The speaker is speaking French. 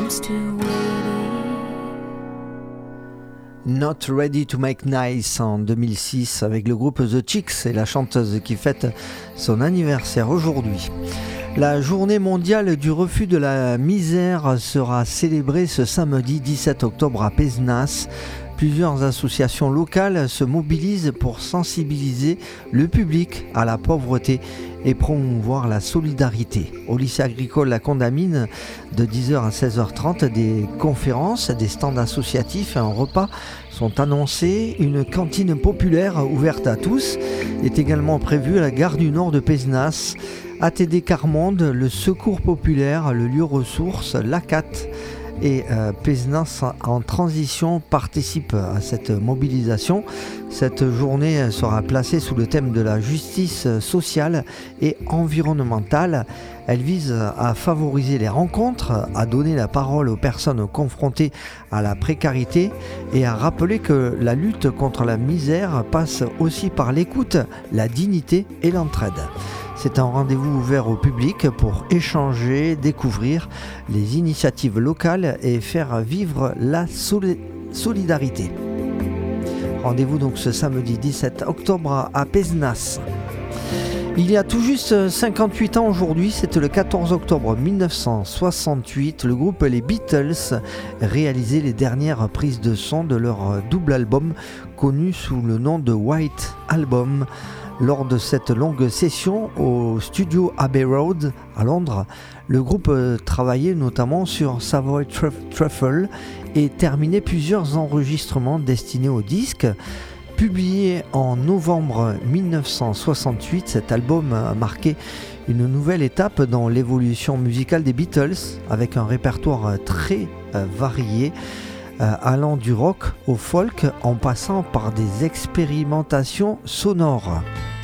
Not Ready to Make Nice en 2006 avec le groupe The Chicks et la chanteuse qui fête son anniversaire aujourd'hui. La journée mondiale du refus de la misère sera célébrée ce samedi 17 octobre à Pézenas. Plusieurs associations locales se mobilisent pour sensibiliser le public à la pauvreté et promouvoir la solidarité. Au lycée agricole La Condamine, de 10h à 16h30, des conférences, des stands associatifs et un repas sont annoncés. Une cantine populaire ouverte à tous est également prévue à la gare du Nord de Pézenas. ATD Carmonde, le Secours populaire, le lieu ressources, l'ACAT et Pézenas en transition participent à cette mobilisation. Cette journée sera placée sous le thème de la justice sociale et environnementale. Elle vise à favoriser les rencontres, à donner la parole aux personnes confrontées à la précarité et à rappeler que la lutte contre la misère passe aussi par l'écoute, la dignité et l'entraide. C'est un rendez-vous ouvert au public pour échanger, découvrir les initiatives locales et faire vivre la solidarité. Rendez-vous donc ce samedi 17 octobre à Pézenas. Il y a tout juste 58 ans aujourd'hui, c'était le 14 octobre 1968, le groupe Les Beatles réalisait les dernières prises de son de leur double album connu sous le nom de White Album. Lors de cette longue session au studio Abbey Road à Londres, le groupe travaillait notamment sur Savoy Truffle et terminait plusieurs enregistrements destinés au disque. Publié en novembre 1968, cet album a marqué une nouvelle étape dans l'évolution musicale des Beatles avec un répertoire très varié. Allant du rock au folk en passant par des expérimentations sonores.